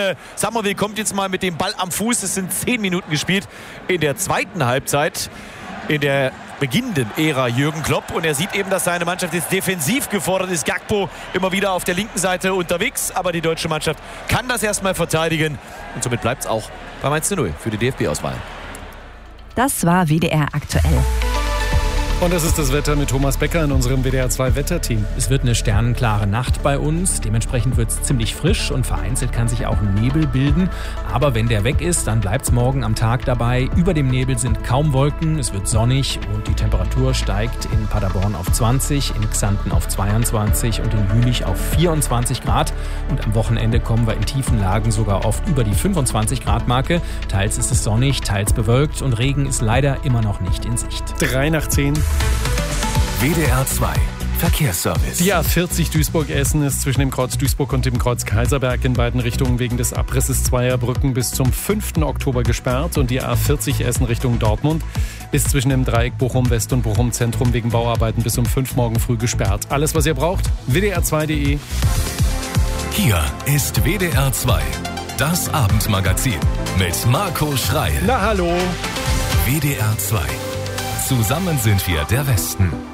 Summerville kommt jetzt mal mit dem Ball am Fuß. Es sind 10 Minuten gespielt in der zweiten Halbzeit, in der beginnenden Ära Jürgen Klopp. Und er sieht eben, dass seine Mannschaft jetzt defensiv gefordert ist. Gakpo immer wieder auf der linken Seite unterwegs. Aber die deutsche Mannschaft kann das erstmal verteidigen. Und somit bleibt es auch beim 1:0 für die DFB-Auswahl. Das war WDR aktuell. Und das ist das Wetter mit Thomas Becker in unserem WDR 2 Wetterteam. Es wird eine sternenklare Nacht bei uns. Dementsprechend wird es ziemlich frisch und vereinzelt kann sich auch Nebel bilden. Aber wenn der weg ist, dann bleibt es morgen am Tag dabei. Über dem Nebel sind kaum Wolken, es wird sonnig und die Temperatur steigt in Paderborn auf 20, in Xanten auf 22 und in Jülich auf 24 Grad. Und am Wochenende kommen wir in tiefen Lagen sogar oft über die 25 Grad Marke. Teils ist es sonnig, teils bewölkt und Regen ist leider immer noch nicht in Sicht. 3:10. WDR 2 Verkehrsservice. Die A40 Duisburg-Essen ist zwischen dem Kreuz Duisburg und dem Kreuz Kaiserberg in beiden Richtungen wegen des Abrisses zweier Brücken bis zum 5. Oktober gesperrt. Und die A40 Essen Richtung Dortmund ist zwischen dem Dreieck Bochum-West und Bochum-Zentrum wegen Bauarbeiten bis um 5 morgen früh gesperrt. Alles, was ihr braucht, wdr2.de. Hier ist WDR 2, das Abendmagazin mit Marco Schreil. Na hallo. WDR 2. Zusammen sind wir der Westen.